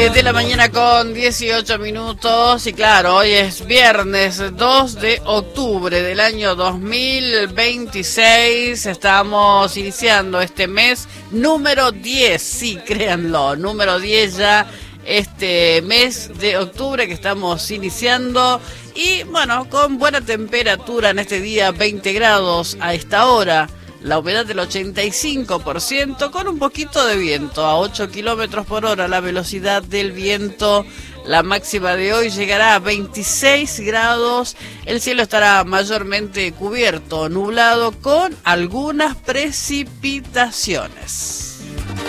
de la mañana con 18 minutos y claro, hoy es viernes 2 de octubre del año 2026, estamos iniciando este mes número 10, sí, créanlo, número 10 ya, este mes de octubre que estamos iniciando y bueno, con buena temperatura en este día, 20 grados a esta hora. La humedad del 85%, con un poquito de viento, a 8 kilómetros por hora la velocidad del viento. La máxima de hoy llegará a 26 grados. El cielo estará mayormente cubierto, nublado, con algunas precipitaciones.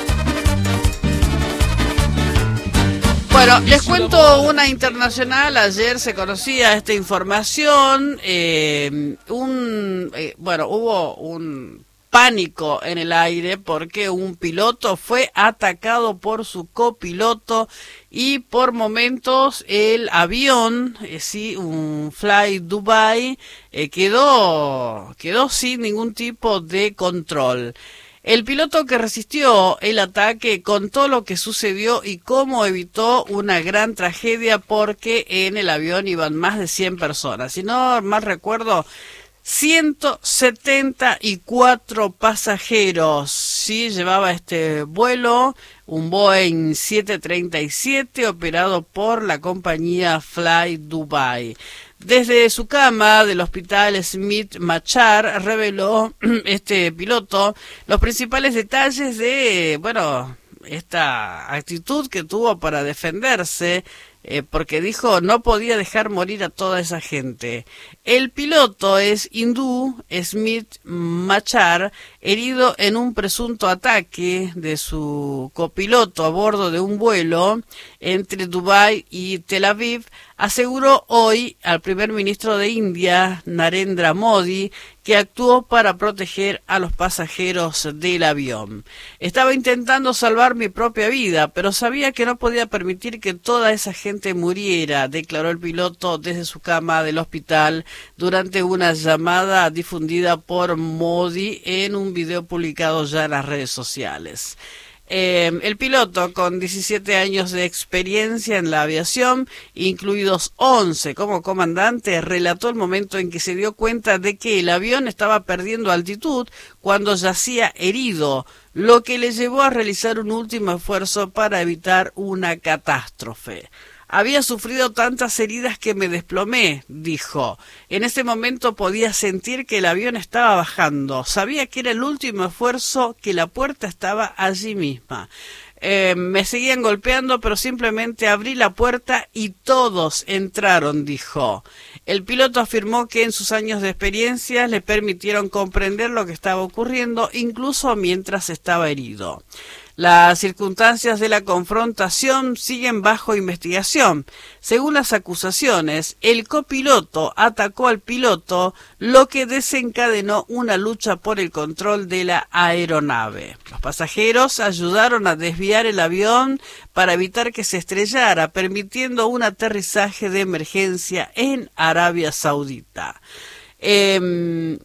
Bueno, les cuento una internacional. Ayer se conocía esta información. Hubo un pánico en el aire porque un piloto fue atacado por su copiloto y por momentos el avión, un Fly Dubai, quedó sin ningún tipo de control. El piloto que resistió el ataque contó lo que sucedió y cómo evitó una gran tragedia porque en el avión iban más de 100 personas. Si no mal recuerdo, 174 pasajeros. Sí, llevaba este vuelo, un Boeing 737 operado por la compañía Fly Dubai. Desde su cama del hospital Smith Machar reveló este piloto los principales detalles de, esta actitud que tuvo para defenderse, porque dijo no podía dejar morir a toda esa gente. El piloto es hindú, Smith Machar, herido en un presunto ataque de su copiloto a bordo de un vuelo entre Dubái y Tel Aviv, aseguró hoy al primer ministro de India, Narendra Modi, que actuó para proteger a los pasajeros del avión. Estaba intentando salvar mi propia vida, pero sabía que no podía permitir que toda esa gente muriera, declaró el piloto desde su cama del hospital durante una llamada difundida por Modi en un video publicado ya en las redes sociales. El piloto, con 17 años de experiencia en la aviación, incluidos 11 como comandante, relató el momento en que se dio cuenta de que el avión estaba perdiendo altitud cuando yacía herido, lo que le llevó a realizar un último esfuerzo para evitar una catástrofe. Había sufrido tantas heridas que me desplomé, dijo. En ese momento podía sentir que el avión estaba bajando. Sabía que era el último esfuerzo, que la puerta estaba allí misma. Me seguían golpeando, pero simplemente abrí la puerta y todos entraron, dijo. El piloto afirmó que en sus años de experiencia le permitieron comprender lo que estaba ocurriendo, incluso mientras estaba herido. Las circunstancias de la confrontación siguen bajo investigación. Según las acusaciones, el copiloto atacó al piloto, lo que desencadenó una lucha por el control de la aeronave. Los pasajeros ayudaron a desviar el avión para evitar que se estrellara, permitiendo un aterrizaje de emergencia en Arabia Saudita. El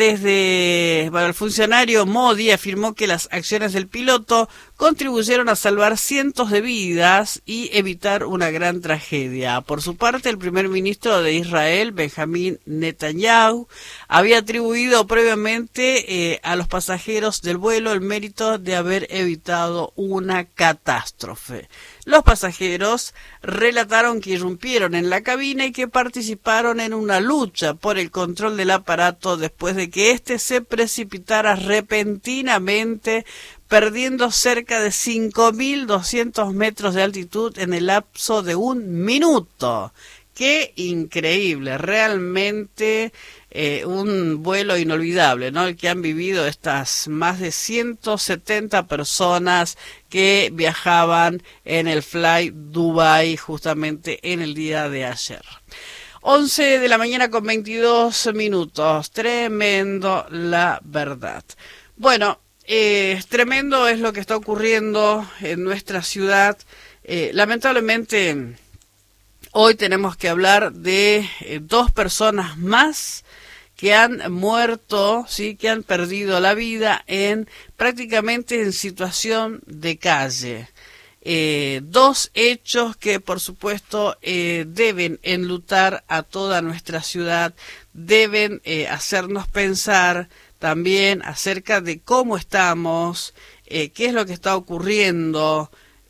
funcionario Modi afirmó que las acciones del piloto contribuyeron a salvar cientos de vidas y evitar una gran tragedia. Por su parte, el primer ministro de Israel, Benjamín Netanyahu, había atribuido previamente a los pasajeros del vuelo el mérito de haber evitado una catástrofe. Los pasajeros relataron que irrumpieron en la cabina y que participaron en una lucha por el control del aparato después de que éste se precipitara repentinamente, perdiendo cerca de 5.200 metros de altitud en el lapso de un minuto. ¡Qué increíble! Realmente un vuelo inolvidable, ¿no? El que han vivido estas más de 170 personas que viajaban en el Fly Dubai justamente en el día de ayer. 11 de la mañana con 22 minutos. Tremendo, la verdad. Bueno, tremendo es lo que está ocurriendo en nuestra ciudad. Lamentablemente, hoy tenemos que hablar de 2 personas más que han muerto, sí, que han perdido la vida prácticamente en situación de calle. dos hechos que por supuesto deben enlutar a toda nuestra ciudad, deben hacernos pensar también acerca de cómo estamos, qué es lo que está ocurriendo.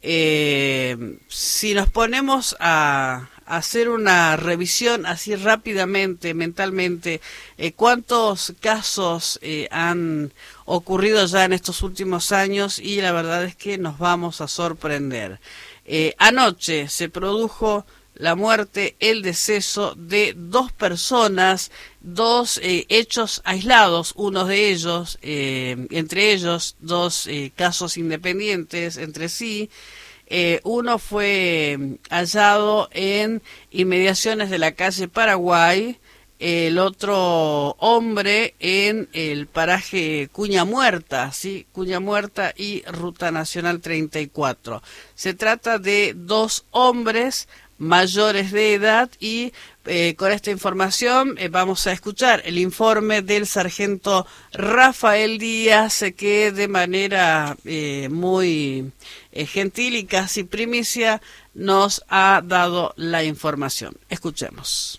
Si nos ponemos a hacer una revisión así rápidamente, mentalmente, cuántos casos han ocurrido ya en estos últimos años, y la verdad es que nos vamos a sorprender. Anoche se produjo la muerte, el deceso de dos personas, dos hechos aislados, uno de ellos, entre ellos dos casos independientes entre sí. Uno fue hallado en inmediaciones de la calle Paraguay, el otro hombre en el paraje Cuña Muerta, ¿sí? Cuña Muerta y Ruta Nacional 34. Se trata de dos hombres mayores de edad y con esta información vamos a escuchar el informe del sargento Rafael Díaz, que de manera muy gentil y casi primicia nos ha dado la información. Escuchemos.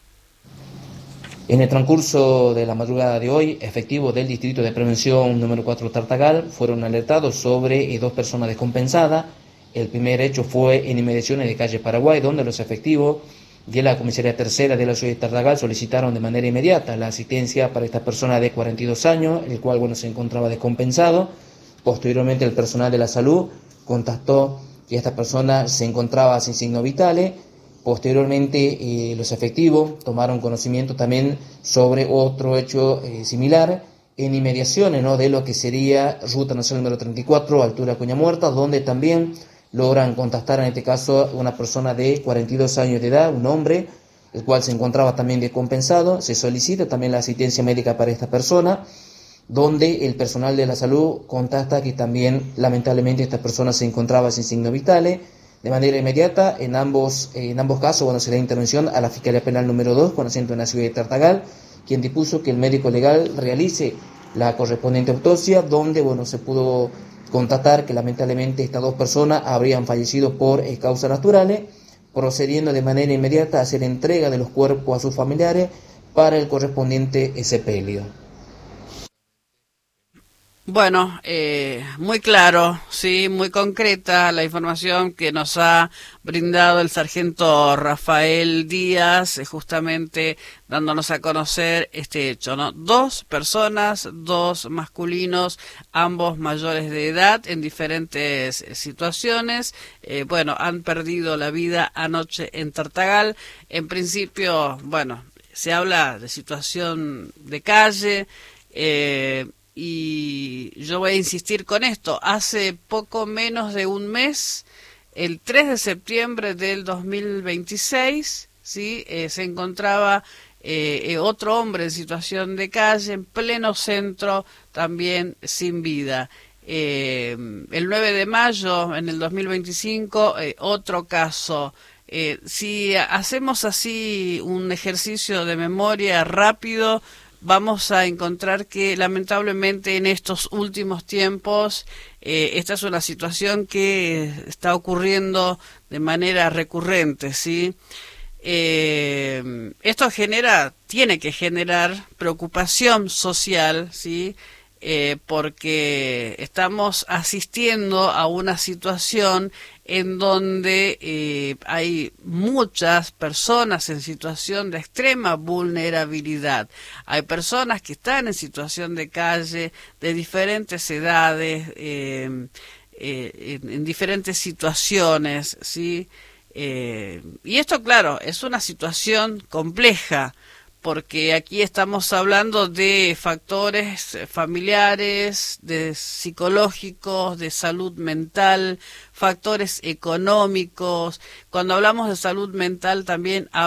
En el transcurso de la madrugada de hoy, efectivos del Distrito de Prevención número 4 Tartagal fueron alertados sobre dos personas descompensadas. El primer hecho fue en inmediaciones de calle Paraguay, donde los efectivos de la Comisaría Tercera de la ciudad de Tartagal solicitaron de manera inmediata la asistencia para esta persona de 42 años, el cual se encontraba descompensado. Posteriormente el personal de la salud contactó que esta persona se encontraba sin signos vitales. Posteriormente los efectivos tomaron conocimiento también sobre otro hecho similar en inmediaciones, ¿no?, de lo que sería Ruta Nacional número 34, altura Cuña Muerta, donde también logran contactar en este caso una persona de 42 años de edad, un hombre, el cual se encontraba también descompensado. Se solicita también la asistencia médica para esta persona, donde el personal de la salud contacta que también lamentablemente esta persona se encontraba sin signos vitales. De manera inmediata, en ambos casos, se da intervención a la Fiscalía Penal número 2, con asiento en la ciudad de Tartagal, quien dispuso que el médico legal realice la correspondiente autopsia, donde se pudo constatar que lamentablemente estas dos personas habrían fallecido por causas naturales, procediendo de manera inmediata a hacer entrega de los cuerpos a sus familiares para el correspondiente sepelio. Bueno, muy claro, sí, muy concreta la información que nos ha brindado el sargento Rafael Díaz, justamente dándonos a conocer este hecho, ¿no? Dos personas, dos masculinos, ambos mayores de edad, en diferentes situaciones, han perdido la vida anoche en Tartagal. En principio, se habla de situación de calle, y yo voy a insistir con esto. Hace poco menos de un mes, el 3 de septiembre del 2026, ¿sí? Se encontraba otro hombre en situación de calle, en pleno centro, también sin vida. El 9 de mayo, en el 2025, otro caso. Si hacemos así un ejercicio de memoria rápido, vamos a encontrar que lamentablemente en estos últimos tiempos esta es una situación que está ocurriendo de manera recurrente, ¿sí? Esto tiene que generar preocupación social, ¿sí? Porque estamos asistiendo a una situación en donde hay muchas personas en situación de extrema vulnerabilidad. Hay personas que están en situación de calle, de diferentes edades, en diferentes situaciones, ¿sí? Y esto, claro, es una situación compleja, porque aquí estamos hablando de factores familiares, de psicológicos, de salud mental, factores económicos. Cuando hablamos de salud mental también